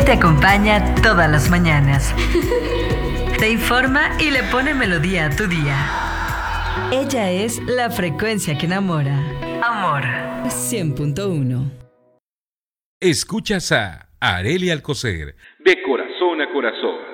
te acompaña todas las mañanas. Te informa y le pone melodía a tu día. Ella es la frecuencia que enamora. Amor 100.1. Escuchas a Arely Alcocer, de corazón a corazón.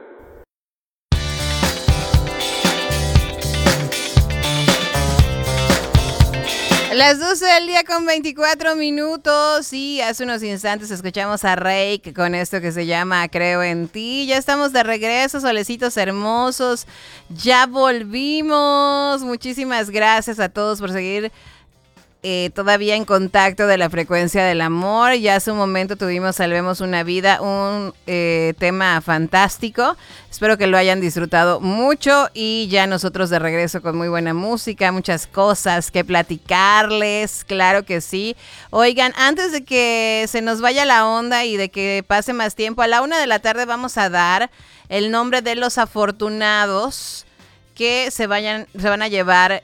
Las 12 del día con 24 minutos y hace unos instantes escuchamos a Reik con esto que se llama Creo en ti. Ya estamos de regreso, solecitos hermosos, ya volvimos. Muchísimas gracias a todos por seguir todavía en contacto de la frecuencia del amor. Ya hace un momento tuvimos Salvemos una vida, un tema fantástico. Espero que lo hayan disfrutado mucho y ya nosotros de regreso con muy buena música, muchas cosas que platicarles, claro que sí. Oigan, antes de que se nos vaya la onda y de que pase más tiempo, a la 1:00 p.m. vamos a dar el nombre de los afortunados que se van a llevar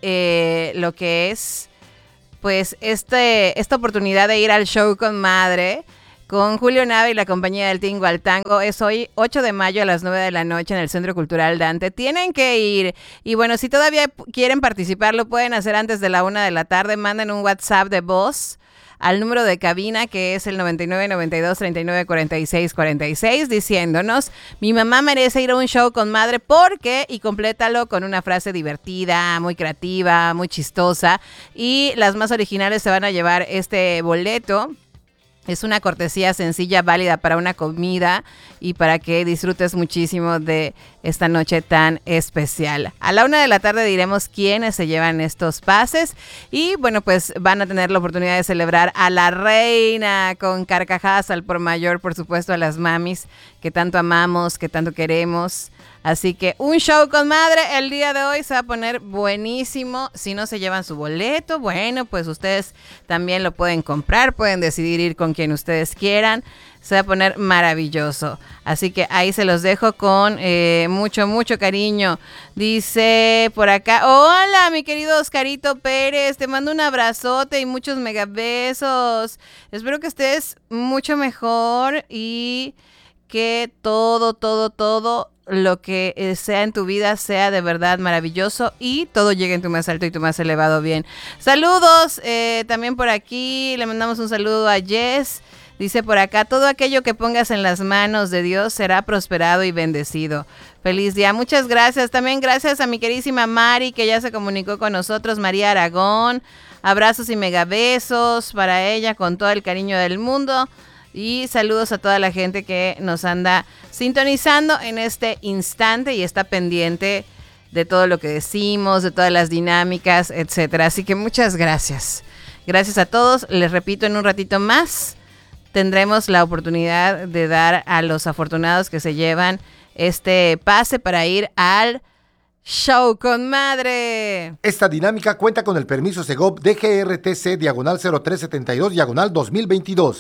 lo que es pues esta oportunidad de ir al show con madre, con Julio Nava y la compañía del Tingo al Tango. Es hoy 8 de mayo a las 9 de la noche en el Centro Cultural Dante. Tienen que ir. Y bueno, si todavía quieren participar, lo pueden hacer antes de la 1:00 p.m. Manden un WhatsApp de voz al número de cabina, que es el 99 92 39 46 46, diciéndonos: mi mamá merece ir a un show con madre porque, y complétalo con una frase divertida, muy creativa, muy chistosa, y las más originales se van a llevar este boleto. Es una cortesía sencilla, válida para una comida y para que disfrutes muchísimo de esta noche tan especial. A la 1:00 p.m. diremos quiénes se llevan estos pases y bueno, pues van a tener la oportunidad de celebrar a la reina con carcajadas al por mayor, por supuesto, a las mamis que tanto amamos, que tanto queremos. Así que un show con madre el día de hoy se va a poner buenísimo. Si no se llevan su boleto, bueno, pues ustedes también lo pueden comprar, pueden decidir ir con quien ustedes quieran. Se va a poner maravilloso. Así que ahí se los dejo con mucho, mucho cariño. Dice por acá: hola, mi querido Oscarito Pérez, te mando un abrazote y muchos megabesos. Espero que estés mucho mejor y que todo lo que sea en tu vida sea de verdad maravilloso y todo llegue en tu más alto y tu más elevado bien. Saludos, también por aquí le mandamos un saludo a Jess. Dice por acá: todo aquello que pongas en las manos de Dios será prosperado y bendecido. Feliz día. Muchas gracias. También gracias a mi queridísima Mari, que ya se comunicó con nosotros, María Aragón. Abrazos y megabesos para ella con todo el cariño del mundo. Y saludos a toda la gente que nos anda sintonizando en este instante y está pendiente de todo lo que decimos, de todas las dinámicas, etcétera. Así que muchas gracias. Gracias a todos. Les repito, en un ratito más tendremos la oportunidad de dar a los afortunados que se llevan este pase para ir al show con madre. Esta dinámica cuenta con el permiso Segov DGRTC /0372/2022.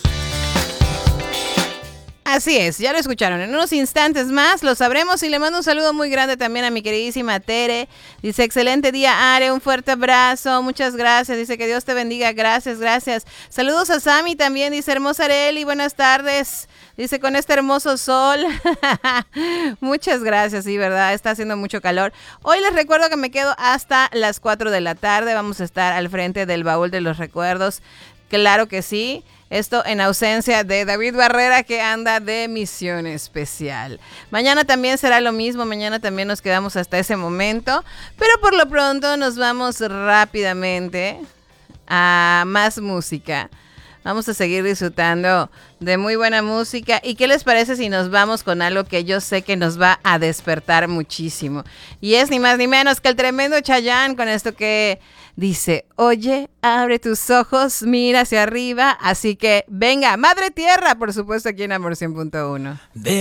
Así es, ya lo escucharon. En unos instantes más lo sabremos y le mando un saludo muy grande también a mi queridísima Tere. Dice: excelente día, Are, un fuerte abrazo, muchas gracias. Dice: que Dios te bendiga, gracias. Saludos a Sammy también, dice: hermosa Arely, buenas tardes. Dice: con este hermoso sol. Muchas gracias, sí, verdad, está haciendo mucho calor. Hoy les recuerdo que me quedo hasta las 4 de la tarde. Vamos a estar al frente del baúl de los recuerdos. Claro que sí. Esto en ausencia de David Barrera, que anda de misión especial. Mañana también será lo mismo, mañana también nos quedamos hasta ese momento. Pero por lo pronto nos vamos rápidamente a más música. Vamos a seguir disfrutando de muy buena música. ¿Y qué les parece si nos vamos con algo que yo sé que nos va a despertar muchísimo? Y es ni más ni menos que el tremendo Chayanne con esto que dice: oye, abre tus ojos, mira hacia arriba. Así que venga, Madre Tierra, por supuesto, aquí en Amor 100.1.